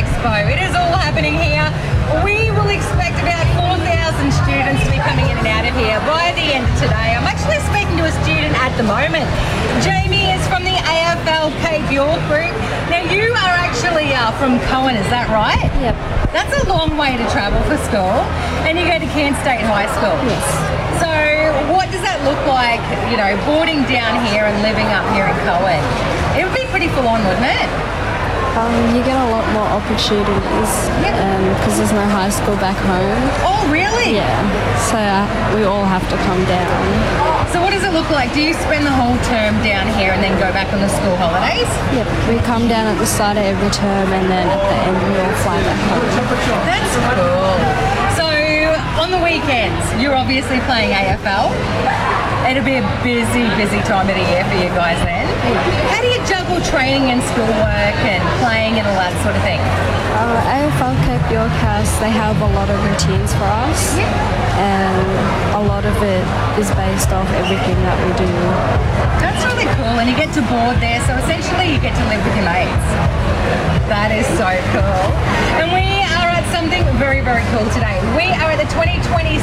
Expo. It is all happening here. We will expect about 4,000 students to be coming in and out of here by the end of today. I'm actually speaking to a student at the moment. Jamie is from the AFL Cape York group. Now you are actually from Cohen, is that right? Yep. That's a long way to travel for school, and you go to Cairns State High School. Yes. So what does that look like, you know, boarding down here and living up here in Cohen? It would be pretty full on, wouldn't it? You get a lot more opportunities because there's no high school back home. Oh, really? Yeah. So we all have to come down. So what does it look like? Do you spend the whole term down here and then go back on the school holidays? Yep. We come down at the start of every term and then at the end we all fly back home. That's cool. So on the weekends, you're obviously playing AFL. It'll be a busy, busy time of the year for you guys then. How do you juggle training and schoolwork and playing and all that sort of thing? AFL Cape York House, they have a lot of routines for us. And a lot of it is based off everything that we do. That's really cool, and you get to board there, so essentially you get to live with your mates. That is so cool. And we are at something very, very cool today. We are at the 2026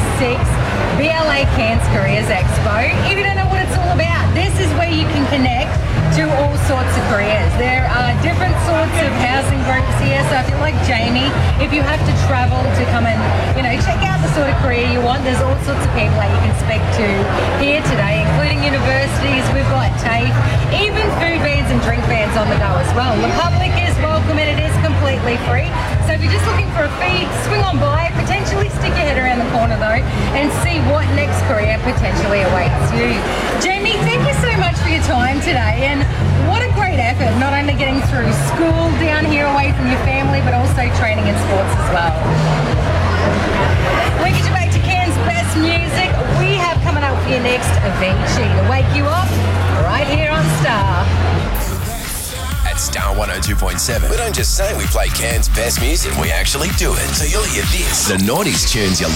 BLA Cairns Careers Expo. If you don't know what it's all about, this is where you can connect to all sorts of careers. There are different sorts of housing groups here, so if you're like Jamie, if you have to travel to come and, you know, check out the sort of career you want, there's all sorts of people that you can speak to here today, including universities. We've got TAFE, even food vans and drink vans on the go as well. The public is welcome and it is completely free. So if you're just looking for a feed, swing on by, potentially stick your head around the corner though, and see what next career potentially awaits you. Jamie, thank you so much for your time today, and what a great effort, not only getting through school down here away from your family, but also training in sports as well. We get you back to Cairns Best Music. We have coming up for you next Avicii to wake you up right here on Star. At Star 102.7, we don't just say we play Cairns Best Music, we actually do it. So you'll hear this. The 90s tunes you